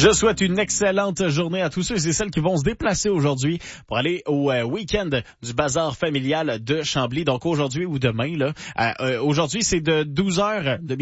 Je souhaite une excellente journée à tous ceux et celles qui vont se déplacer aujourd'hui pour aller au week-end du bazar familial de Chambly. Donc aujourd'hui ou demain, là, aujourd'hui c'est de 12h de